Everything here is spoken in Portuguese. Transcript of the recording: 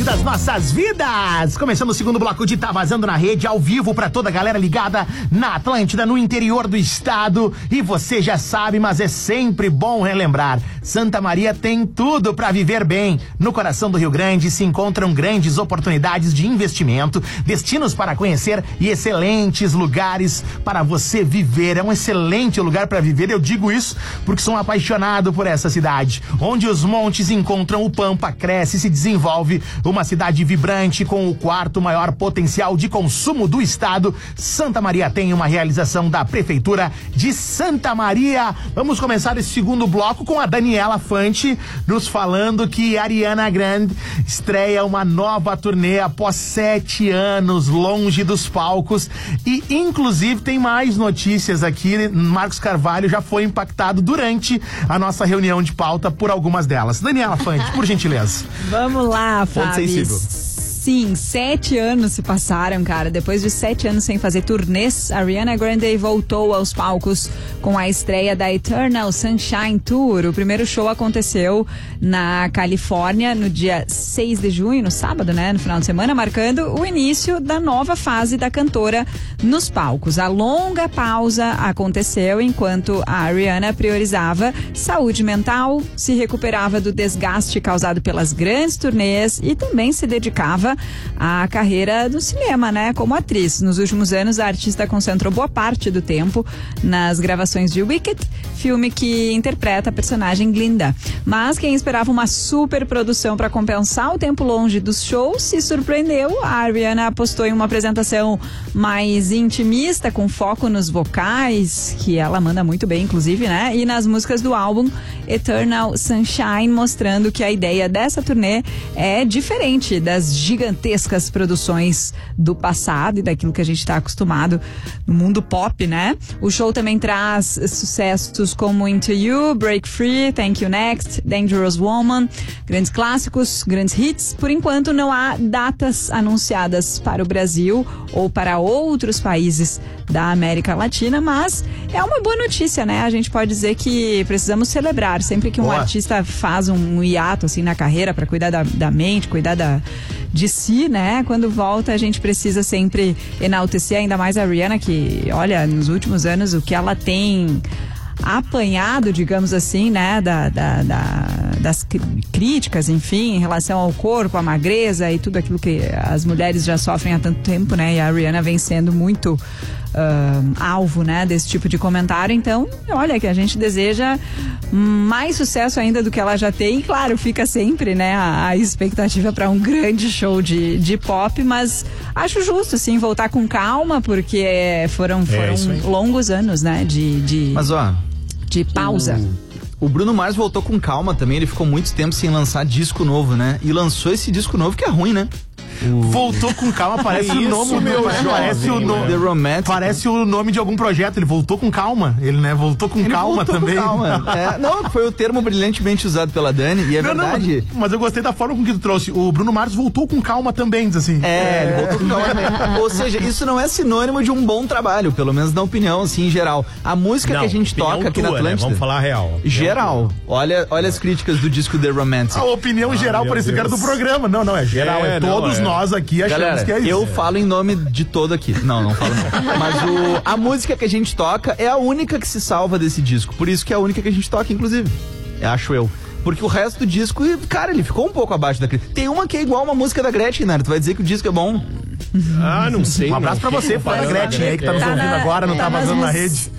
das nossas vidas. Começando o segundo bloco de Tá Vazando na Rede, ao vivo pra toda a galera ligada na Atlântida, no interior do estado. E você já sabe, mas é sempre bom relembrar, Santa Maria tem tudo pra viver bem. No coração do Rio Grande se encontram grandes oportunidades de investimento, destinos para conhecer e excelentes lugares para você viver. É um excelente lugar pra viver, eu digo isso porque sou apaixonado por essa cidade, onde os montes encontram o Pampa, cresce e se desenvolve, uma cidade vibrante com o quarto maior potencial de consumo do estado. Santa Maria tem uma realização da Prefeitura de Santa Maria. Vamos começar esse segundo bloco com a Daniela Fante nos falando que Ariana Grande estreia uma nova turnê após 7 anos longe dos palcos e inclusive tem mais notícias aqui. Marcos Carvalho já foi impactado durante a nossa reunião de pauta por algumas delas. Daniela Fante, por gentileza. Vamos lá, Fábio. Sim, 7 anos se passaram, cara. Depois de 7 anos sem fazer turnês, a Ariana Grande voltou aos palcos com a estreia da Eternal Sunshine Tour. O primeiro show aconteceu na Califórnia no dia 6 de junho, no sábado, né? No final de semana, marcando o início da nova fase da cantora nos palcos. A longa pausa aconteceu enquanto a Ariana priorizava saúde mental, se recuperava do desgaste causado pelas grandes turnês e também se dedicava à carreira do cinema, né? Como atriz. Nos últimos anos, a artista concentrou boa parte do tempo nas gravações de Wicked, filme que interpreta a personagem Glinda. Mas quem esperava uma super produção para compensar o tempo longe dos shows se surpreendeu. A Ariana apostou em uma apresentação mais intimista, com foco nos vocais, que ela manda muito bem, inclusive, né? E nas músicas do álbum Eternal Sunshine, mostrando que a ideia dessa turnê é diferente das gigantescas produções do passado e daquilo que a gente está acostumado no mundo pop, né? O show também traz sucessos como Into You, Break Free, Thank You Next, Dangerous Woman, grandes clássicos, grandes hits. Por enquanto não há datas anunciadas para o Brasil ou para outros países da América Latina, mas é uma boa notícia, né? A gente pode dizer que precisamos celebrar sempre que um artista faz um hiato assim na carreira para cuidar da mente, cuidar de si, né? Quando volta, a gente precisa sempre enaltecer ainda mais a Rihanna, que, olha, nos últimos anos o que ela tem apanhado, digamos assim, né, das críticas, enfim, em relação ao corpo, à magreza e tudo aquilo que as mulheres já sofrem há tanto tempo, né? E a Rihanna vem sendo muito alvo, né, desse tipo de comentário. Então, olha, que a gente deseja mais sucesso ainda do que ela já tem. E, claro, fica sempre, né, a expectativa para um grande show de pop, mas acho justo, sim, voltar com calma, porque foram longos anos, né, de pausa. O Bruno Mars voltou com calma também, ele ficou muito tempo sem lançar disco novo, né? E lançou esse disco novo que é ruim, né? Voltou com calma, parece o nome, parece o nome, The Romantic. Parece o nome de algum projeto. Ele voltou com calma, ele, né, voltou com calma também. Com calma. Não, foi o termo brilhantemente usado pela Dani e é verdade. Não, mas eu gostei da forma com que tu trouxe. O Bruno Mars voltou com calma também, diz assim. Ele voltou com calma também. Ou seja, isso não é sinônimo de um bom trabalho, pelo menos na opinião, assim, em geral. A música que a gente toca aqui na Atlântida, né? Vamos falar a real. Geral. Olha as críticas do disco The Romantic. A opinião geral para esse cara do programa. Não, é geral. Todos nós aqui achamos. Galera, que é isso. Eu falo em nome de todo aqui. Não falo não. Mas a música que a gente toca é a única que se salva desse disco. Por isso que é a única que a gente toca, inclusive. Acho eu. Porque o resto do disco, cara, ele ficou um pouco abaixo da crítica. Tem uma que é igual uma música da Gretchen, né? Tu vai dizer que o disco é bom? Não sei. Um abraço pra você, fã da Gretchen aí que tá nos ouvindo agora, não tá vazando na rede.